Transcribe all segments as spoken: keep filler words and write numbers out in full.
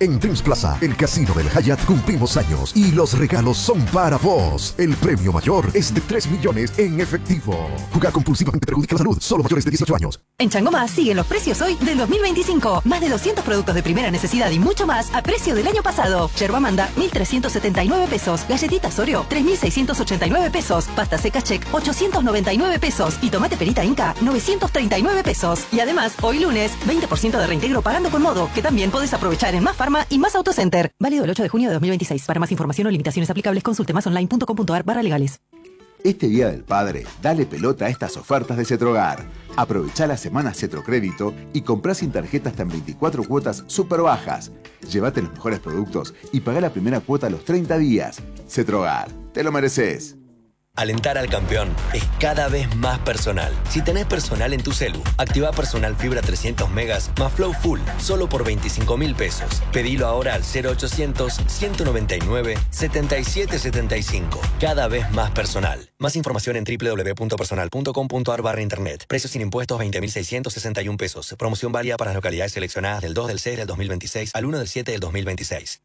En Dreams Plaza, el casino del Hyatt, cumplimos años y los regalos son para vos. El premio mayor es de tres millones en efectivo. Jugar compulsivamente perjudica la salud. Solo mayores de dieciocho años. En Chango Más siguen los precios hoy del dos mil veinticinco. Más de doscientos productos de primera necesidad y mucho más a precio del año pasado. Yerba Manda, mil trescientos setenta y nueve pesos. Galletitas Oreo, tres mil seiscientos ochenta y nueve pesos. Pasta seca Check, ochocientos noventa y nueve pesos. Y tomate perita Inca, novecientos treinta y nueve pesos. Y además, hoy lunes, veinte por ciento de reintegro pagando con Modo, que también podés aprovechar en Más Farma y Más Autocenter. Válido el ocho de junio de dos mil veintiséis. Para más información o limitaciones aplicables, consulte masonline.com.ar barra legales. Este Día del Padre, dale pelota a estas ofertas de Cetrogar. Aprovechá la semana Cetrocrédito y comprá sin tarjeta hasta en veinticuatro cuotas súper bajas. Llévate los mejores productos y pagá la primera cuota a los treinta días. Cetrogar, te lo mereces. Alentar al campeón es cada vez más personal. Si tenés personal en tu celu, activa Personal Fibra trescientos megas más Flow Full, solo por veinticinco mil pesos. Pedilo ahora al cero ochocientos, ciento noventa y nueve, setenta y siete setenta y cinco. Cada vez más personal. Más información en doble u doble u doble u punto personal punto com punto a r barra internet. Precios sin impuestos veinte mil seiscientos sesenta y uno pesos. Promoción válida para las localidades seleccionadas del dos del seis del dos mil veintiséis al uno del siete del dos mil veintiséis.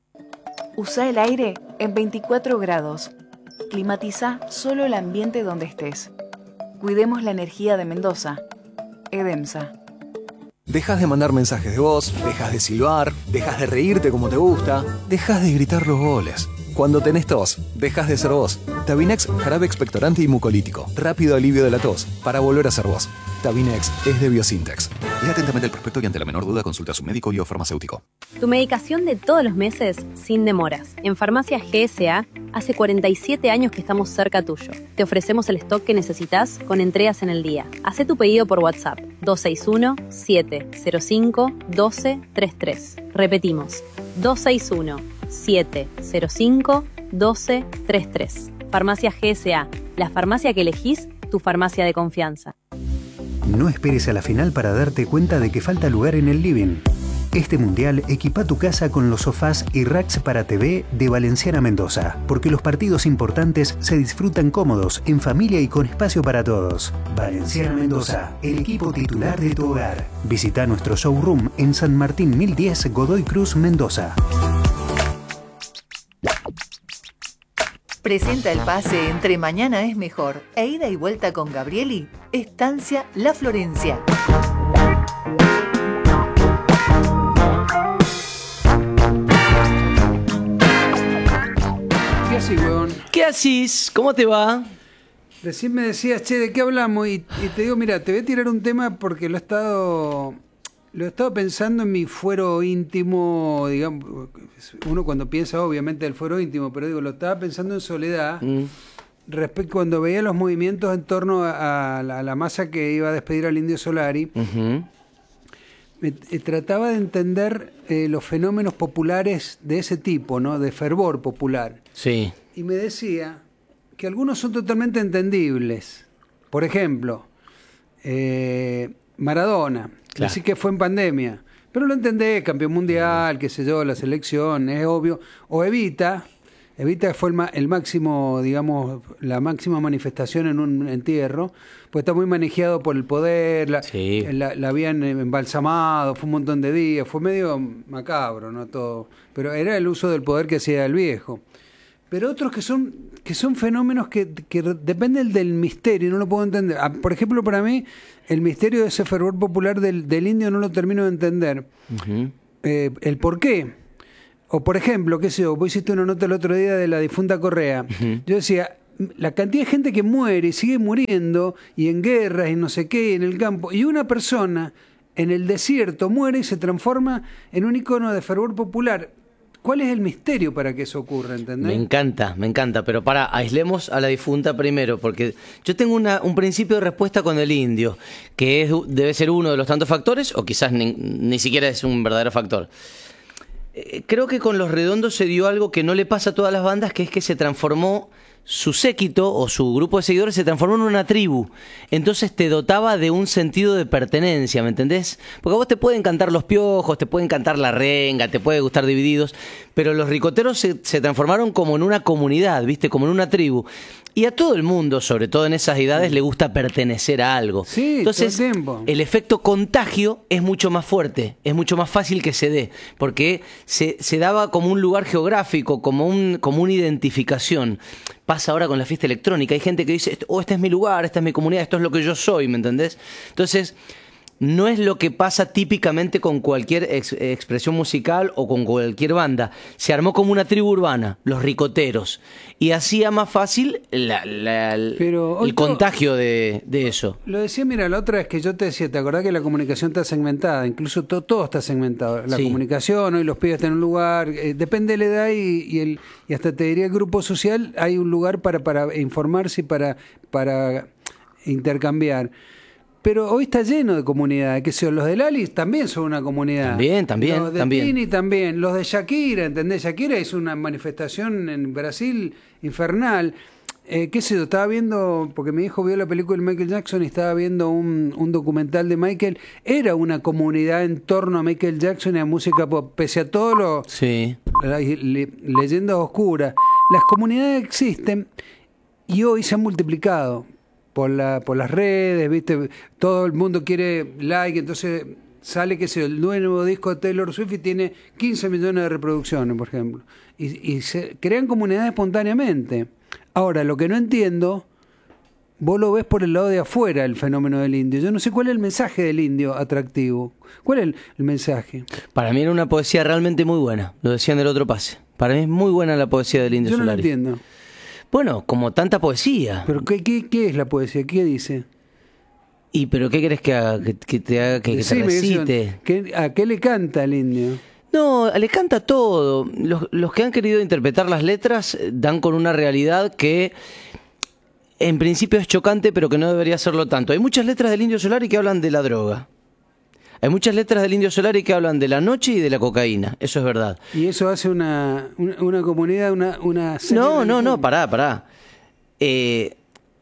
Usa el aire en veinticuatro grados. Climatiza solo el ambiente donde estés. Cuidemos la energía de Mendoza. Edemsa. Dejas de mandar mensajes de voz, dejas de silbar, dejas de reírte como te gusta, dejas de gritar los goles. Cuando tenés tos, dejas de ser vos. Tabinex, jarabe expectorante y mucolítico. Rápido alivio de la tos, para volver a ser vos. Tabinex es de Biosintex. Lea atentamente el prospecto y ante la menor duda consulta a su médico y o farmacéutico. Tu medicación de todos los meses sin demoras. En Farmacias G S A, hace cuarenta y siete años que estamos cerca tuyo. Te ofrecemos el stock que necesitas con entregas en el día. Hacé tu pedido por WhatsApp dos seis uno, siete cero cinco, uno dos tres tres. Repetimos, dos seis uno, siete cero cinco, uno dos tres tres. Farmacias G S A, la farmacia que elegís, tu farmacia de confianza. No esperes a la final para darte cuenta de que falta lugar en el living. Este mundial equipa tu casa con los sofás y racks para T V de Valenciana Mendoza, porque los partidos importantes se disfrutan cómodos, en familia y con espacio para todos. Valenciana Mendoza, el equipo titular de tu hogar. Visita nuestro showroom en San Martín mil diez, Godoy Cruz, Mendoza. Presenta el pase entre Mañana es Mejor e Ida y Vuelta con Gabrieli, Estancia La Florencia. ¿Qué haces, huevón? ¿Qué haces? ¿Cómo te va? Recién me decías, che, ¿de qué hablamos? Y, y te digo, mira, te voy a tirar un tema porque lo he estado... Lo he estado pensando en mi fuero íntimo, digamos, uno cuando piensa obviamente del fuero íntimo, pero digo, lo estaba pensando en soledad, mm. respecto cuando veía los movimientos en torno a, a, la, a la masa que iba a despedir al Indio Solari, uh-huh. me, eh, trataba de entender eh, los fenómenos populares de ese tipo, ¿no? De fervor popular. Sí. Y me decía que algunos son totalmente entendibles. Por ejemplo, eh, Maradona. Claro. Así que fue en pandemia. Pero lo entendés, campeón mundial, qué sé yo, la selección, es obvio. O Evita, Evita fue el, ma- el máximo, digamos, la máxima manifestación en un entierro, pues está muy manejado por el poder, la, sí. la, la habían embalsamado, fue un montón de días, fue medio macabro, ¿no? Todo. Pero era el uso del poder que hacía el viejo. Pero otros que son que son fenómenos que, que dependen del misterio, no lo puedo entender. Por ejemplo, para mí, el misterio de ese fervor popular del, del indio no lo termino de entender. Uh-huh. Eh, el por qué. O por ejemplo, qué sé yo, vos hiciste una nota el otro día de la difunta Correa. Uh-huh. Yo decía, la cantidad de gente que muere y sigue muriendo, y en guerras y no sé qué, en el campo, y una persona en el desierto muere y se transforma en un icono de fervor popular. ¿Cuál es el misterio para que eso ocurra, entendés? Me encanta, me encanta, pero para, aislemos a la difunta primero, porque yo tengo una, un principio de respuesta con el indio, que es, debe ser uno de los tantos factores, o quizás ni, ni siquiera es un verdadero factor. Eh, creo que con Los Redondos se dio algo que no le pasa a todas las bandas, que es que se transformó su séquito o su grupo de seguidores se transformó en una tribu. Entonces te dotaba de un sentido de pertenencia, ¿me entendés? Porque a vos te pueden cantar Los Piojos, te pueden cantar La Renga, te puede gustar Divididos, pero los ricoteros se, se transformaron como en una comunidad, ¿viste? Como en una tribu. Y a todo el mundo, sobre todo en esas edades, le gusta pertenecer a algo. Sí, entonces, todo el tiempo. El efecto contagio es mucho más fuerte, es mucho más fácil que se dé, porque se, se daba como un lugar geográfico, como, un, como una identificación. Pasa ahora con la fiesta electrónica, hay gente que dice, oh, este es mi lugar, esta es mi comunidad, esto es lo que yo soy, ¿me entendés? Entonces, no es lo que pasa típicamente con cualquier ex, expresión musical o con cualquier banda. Se armó como una tribu urbana, los ricoteros, y hacía más fácil la, la, el, Pero el contagio de, de eso. Lo decía, mira, la otra vez que yo te decía, ¿te acordás que la comunicación está segmentada? Incluso to, todo está segmentado. La Sí. comunicación, hoy los pibes están en un lugar, eh, depende de la edad y, y, el, y hasta te diría el grupo social, hay un lugar para, para informarse y para, para intercambiar. Pero hoy está lleno de comunidades, que sé yo, los de Lali también son una comunidad. También, también, Los de también. Tini también. Los de Shakira, ¿entendés? Shakira hizo una manifestación en Brasil infernal. Eh, qué sé yo, estaba viendo, porque mi hijo vio la película de Michael Jackson y estaba viendo un, un documental de Michael. Era una comunidad en torno a Michael Jackson y a música pop, pese a todo lo... Sí. las le- leyendas oscuras. Las comunidades existen y hoy se han multiplicado por la por las redes, ¿viste? Todo el mundo quiere like, entonces sale, qué sé yo, el nuevo disco de Taylor Swift y tiene quince millones de reproducciones, por ejemplo. Y, y se crean comunidades espontáneamente. Ahora, lo que no entiendo, vos lo ves por el lado de afuera, el fenómeno del indio. Yo no sé cuál es el mensaje del indio atractivo. ¿Cuál es el, el mensaje? Para mí era una poesía realmente muy buena, lo decían del otro pase. Para mí es muy buena la poesía del Indio Yo no lo Solari. entiendo. Bueno, como tanta poesía. ¿Pero qué, qué, qué es la poesía? ¿Qué dice? ¿Y pero qué querés que haga? ¿Que, que te haga, que, que te Decime, recite? ¿qué- ¿A qué le canta el indio? No, le canta todo. Los, los que han querido interpretar las letras eh, dan con una realidad que en principio es chocante, pero que no debería serlo tanto. Hay muchas letras del Indio Solari que hablan de la droga. Hay muchas letras del Indio Solari que hablan de la noche y de la cocaína. Eso es verdad. Y eso hace una, una, una comunidad, una... una No, no, no, pará, pará. Eh,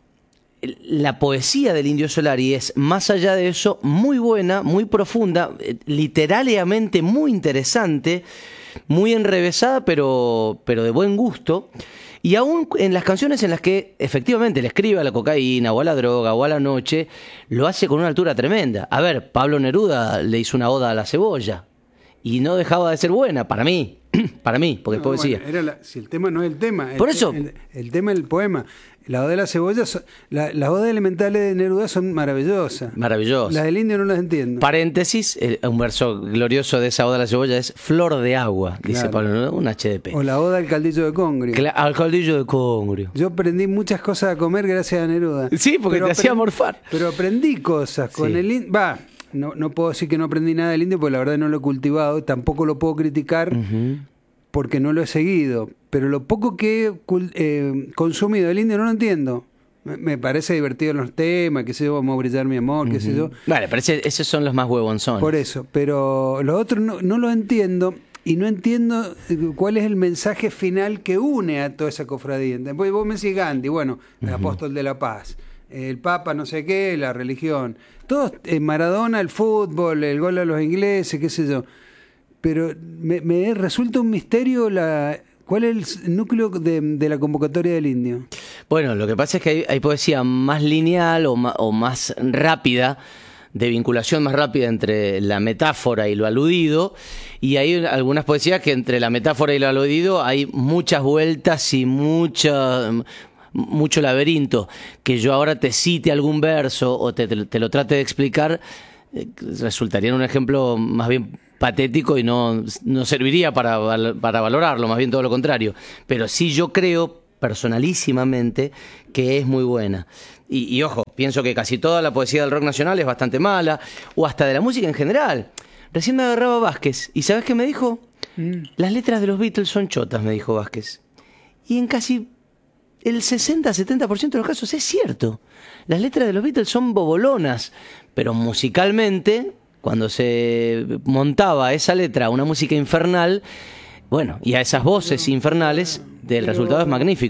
la poesía del Indio Solari es, más allá de eso, muy buena, muy profunda, eh, literariamente muy interesante, muy enrevesada, pero, pero de buen gusto. Y aún en las canciones en las que efectivamente le escribe a la cocaína o a la droga o a la noche, lo hace con una altura tremenda. A ver, Pablo Neruda le hizo una oda a la cebolla y no dejaba de ser buena, para mí, para mí, porque es No, poesía. bueno, era la- si el tema no es el tema. el Por te- eso. El, el tema es el poema. La oda de la cebolla, son- la- las odas elementales de Neruda son maravillosas. Maravilloso. Las del indio no las entiendo. Paréntesis, eh, un verso glorioso de esa oda a la cebolla es Flor de agua, dice Claro. Pablo Neruda, un H D P. O la oda al caldillo de Congrio. Cla- al caldillo de Congrio. Yo aprendí muchas cosas a comer gracias a Neruda. Sí, porque te hacía aprend- morfar. Pero aprendí cosas con Sí. el indio. Va, no, no puedo decir que no aprendí nada del indio, porque la verdad no lo he cultivado. Tampoco lo puedo criticar Ujú. porque no lo he seguido. Pero lo poco que he cul- eh, consumido del indio no lo entiendo. Me, me parece divertido los temas, qué sé yo, vamos a brillar mi amor, qué sé yo. Vale, pero ese- esos son los más huevonzones. Por eso, pero los otros no, no lo entiendo y no entiendo eh, cuál es el mensaje final que une a toda esa cofradía. Después vos me decís Gandhi, bueno, el apóstol de la paz, el Papa no sé qué, la religión, todos, eh, Maradona, el fútbol, el gol a los ingleses, qué sé yo. Pero me, me resulta un misterio la cuál es el núcleo de, de la convocatoria del indio. Bueno, lo que pasa es que hay, hay poesía más lineal o ma- o más rápida, de vinculación más rápida entre la metáfora y lo aludido, y hay algunas poesías que entre la metáfora y lo aludido hay muchas vueltas y mucha, mucho laberinto. Que yo ahora te cite algún verso o te, te, te lo trate de explicar, eh, resultaría en un ejemplo más bien patético y no, no serviría para, val- para valorarlo, más bien todo lo contrario. Pero sí yo creo personalísimamente que es muy buena. Y, y ojo, pienso que casi toda la poesía del rock nacional es bastante mala, o hasta de la música en general. Recién me agarraba Vázquez, ¿y sabes qué me dijo? Mm. Las letras de los Beatles son chotas, me dijo Vázquez. Y en casi el sesenta a setenta por ciento de los casos es cierto. Las letras de los Beatles son bobolonas, pero musicalmente, cuando se montaba esa letra, una música infernal, bueno, y a esas voces infernales, el Pero- resultado es magnífico.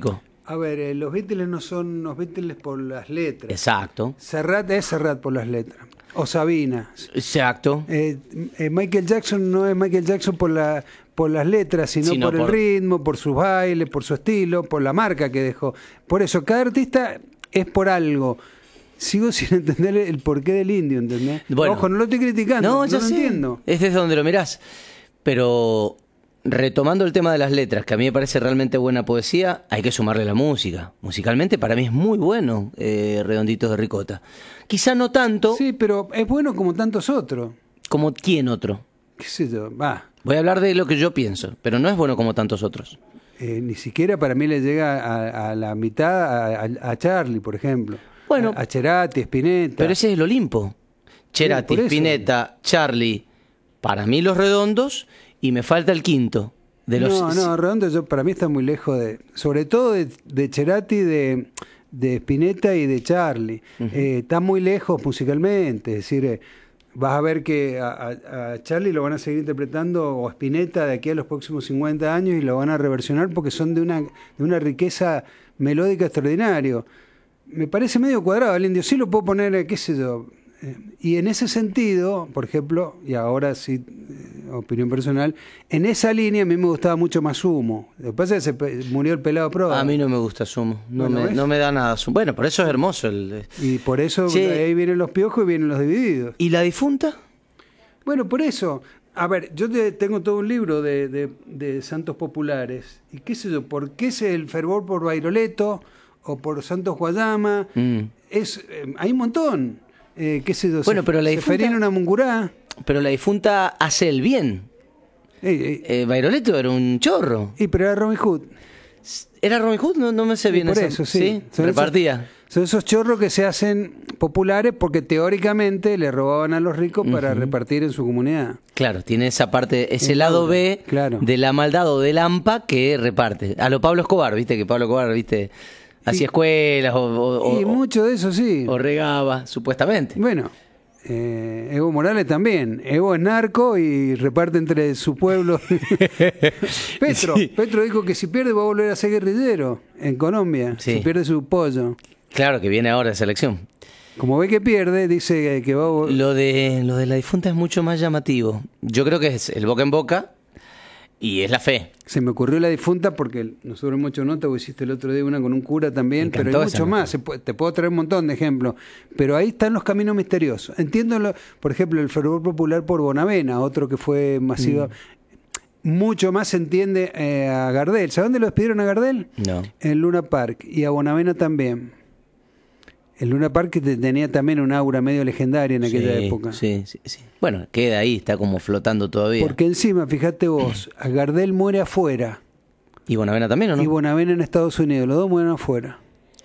A ver, eh, los Beatles no son los Beatles por las letras. Exacto. Serrat es Serrat por las letras. O Sabina. Exacto. Eh, eh, Michael Jackson no es Michael Jackson por la por las letras, sino, sino por, por el ritmo, por sus bailes, por su estilo, por la marca que dejó. Por eso, cada artista es por algo. Sigo sin entender el porqué del indio, ¿entendés? Bueno, ojo, no lo estoy criticando, no, ya no lo sé. entiendo. Es desde donde lo mirás. Pero retomando el tema de las letras, que a mí me parece realmente buena poesía, hay que sumarle la música. Musicalmente para mí es muy bueno, eh, Redonditos de Ricota. Quizá no tanto. Sí, pero es bueno como tantos otros. ¿Como quién otro? ¿Qué sé yo? Va. Voy a hablar de lo que yo pienso, pero no es bueno como tantos otros. Eh, ni siquiera para mí le llega a, a la mitad a, a, a Charlie, por ejemplo. Bueno, a, a Cerati, Spinetta. Pero ese es el Olimpo. Cerati, sí, Spinetta, Charlie, para mí los redondos, y me falta el quinto. De los... No, no, Redondo yo, para mí está muy lejos de... Sobre todo de, de Cerati, de, de Spinetta y de Charlie. Uh-huh. Eh, está muy lejos musicalmente, es decir... Eh, vas a ver que a, a, a Charlie lo van a seguir interpretando, o a Spinetta, de aquí a los próximos cincuenta años, y lo van a reversionar porque son de una, de una riqueza melódica extraordinaria. Me parece medio cuadrado el indio, sí lo puedo poner, qué sé yo. Eh, y en ese sentido, por ejemplo, y ahora sí, eh, opinión personal, en esa línea a mí me gustaba mucho más Sumo. Lo que pasa es que se pe- murió el pelado Proda. A mí no me gusta Sumo, no, bueno, me, no me da nada Sumo. Bueno, por eso es hermoso. El... Y por eso sí. Ahí vienen los Piojos y vienen los Divididos. ¿Y la difunta? Bueno, por eso... A ver, yo te, tengo todo un libro de, de, de santos populares. Y qué sé yo, ¿por qué es el fervor por Bairoleto o por Santos Guayama? Mm. Es, eh, hay un montón. Eh, qué sé yo, bueno, se, pero la difunta, Seferino Namungurá. Pero la difunta hace el bien. Ey, ey. Eh, Bairoleto era un chorro. Y pero era Robin Hood. ¿Era Robin Hood? No, no me sé bien por eso. eso, sí. ¿Sí? Repartía. Esos, son esos chorros que se hacen populares porque teóricamente le robaban a los ricos para uh-huh. repartir en su comunidad. Claro, tiene esa parte, ese el lado B claro. de la maldad o del AMPA que reparte. A lo Pablo Escobar, viste que Pablo Escobar, viste, hacía escuelas o, o, y o, mucho de eso sí. O regaba, supuestamente. Bueno, eh, Evo Morales también. Evo es narco y reparte entre su pueblo. Petro, sí. Petro dijo que si pierde va a volver a ser guerrillero en Colombia, sí. si pierde su pollo. Claro, que viene ahora de selección. Como ve que pierde, dice que va a... Lo de, lo de la difunta es mucho más llamativo. Yo creo que es el boca en boca y es la fe. Se me ocurrió la difunta porque nosotros hemos hecho nota, vos hiciste el otro día una con un cura también, pero hay mucho más. Se puede, te puedo traer un montón de ejemplos. Pero ahí están los caminos misteriosos. Entiendo, lo, por ejemplo, el fervor popular por Bonavena, otro que fue masivo. Mm. Mucho más se entiende eh, a Gardel. ¿Sabes dónde lo despidieron a Gardel? No. En Luna Park. Y a Bonavena también. El Luna Park tenía también un aura medio legendaria en aquella sí, época. Sí, sí, sí. Bueno, queda ahí, está como flotando todavía. Porque encima, fíjate vos, a Gardel muere afuera. ¿Y Bonavena también o no? Y Bonavena en Estados Unidos, los dos mueren afuera.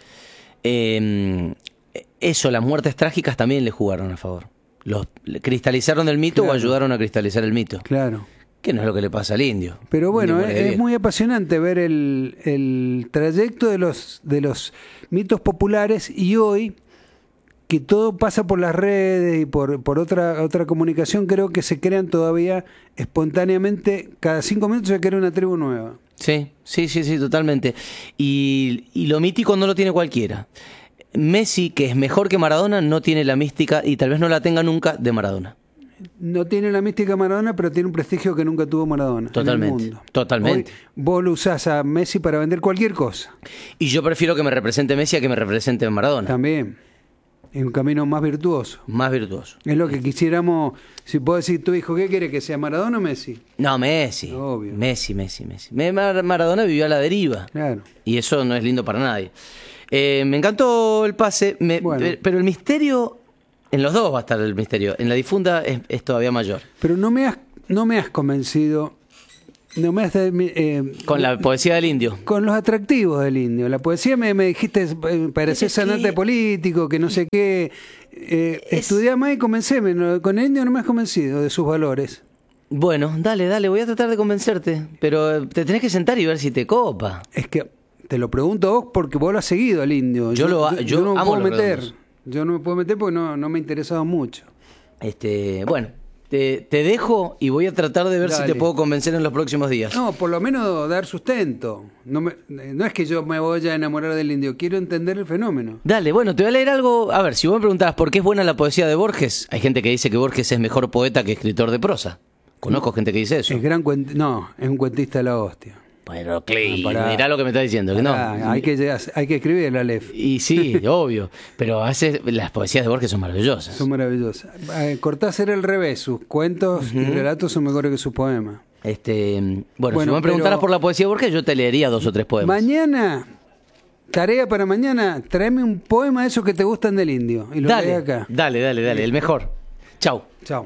Eh, eso, las muertes trágicas también le jugaron a favor. Los cristalizaron el mito claro. o ayudaron a cristalizar el mito. Claro. Que no es lo que le pasa al indio. Pero bueno, es, es muy apasionante ver el, el trayecto de los, de los mitos populares y hoy, que todo pasa por las redes y por, por otra, otra comunicación, creo que se crean todavía espontáneamente, cada cinco minutos se crea una tribu nueva. Sí, sí, sí, sí, totalmente. Y, y lo mítico no lo tiene cualquiera. Messi, que es mejor que Maradona, no tiene la mística y tal vez no la tenga nunca de Maradona. No tiene la mística Maradona, pero tiene un prestigio que nunca tuvo Maradona. Totalmente. En el mundo. Totalmente. Hoy vos lo usás a Messi para vender cualquier cosa. Y yo prefiero que me represente Messi a que me represente Maradona. También. Es un camino más virtuoso. Más virtuoso. Es lo que quisiéramos. Si puedo decir, tu hijo, ¿qué quiere? ¿Que sea Maradona o Messi? No, Messi. Obvio. Messi, Messi, Messi. Maradona vivió a la deriva. Claro. Y eso no es lindo para nadie. Eh, me encantó el pase, me, bueno. pero el misterio. En los dos va a estar el misterio. En la difunta es, es todavía mayor. Pero no me has, no me has convencido. No me has, eh, con la poesía del indio. Con los atractivos del indio. La poesía me, me dijiste, eh, parecés sanante que... político, que no sé qué. Eh, es... Estudiá más y convenceme. Con el indio no me has convencido de sus valores. Bueno, dale, dale, voy a tratar de convencerte. Pero te tenés que sentar y ver si te copa. Es que te lo pregunto a vos porque vos lo has seguido al indio. Yo, yo lo yo, yo no me puedo amo meter. Redondos. Yo no me puedo meter porque no, no me ha interesado mucho. Este, bueno, Te, te dejo y voy a tratar de ver Dale. si te puedo convencer en los próximos días. No, por lo menos dar sustento. No, me, no es que yo me voy a enamorar del indio, quiero entender el fenómeno. Dale, bueno, te voy a leer algo. A ver, si vos me preguntabas por qué es buena la poesía de Borges, hay gente que dice que Borges es mejor poeta que escritor de prosa. Conozco gente que dice eso. Es gran cuent... No, es un cuentista de la hostia. Bueno, Clay, No, pará. mirá lo que me está diciendo. Que no. Pará, hay, que, hay que escribir la Aleph. Y sí, obvio. Pero hace, las poesías de Borges son maravillosas. Son maravillosas. Eh, Cortázar era el revés. Sus cuentos uh-huh. y relatos son mejores que sus poemas. Este, bueno, bueno, si me preguntaras pero... por la poesía de Borges, yo te leería dos o tres poemas. Mañana, tarea para mañana, tráeme un poema de esos que te gustan del indio. Y lo dale, lees acá. Dale, dale, dale. El mejor. Chau. Chau.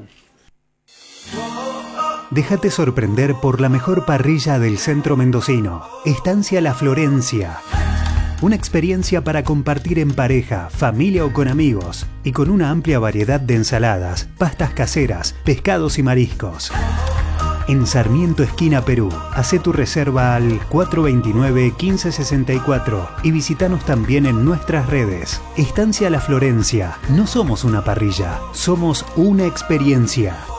Déjate sorprender por la mejor parrilla del centro mendocino. Estancia La Florencia. Una experiencia para compartir en pareja, familia o con amigos. Y con una amplia variedad de ensaladas, pastas caseras, pescados y mariscos. En Sarmiento, esquina Perú. Hacé tu reserva al cuatro dos nueve, uno cinco seis cuatro y visítanos también en nuestras redes. Estancia La Florencia. No somos una parrilla, somos una experiencia.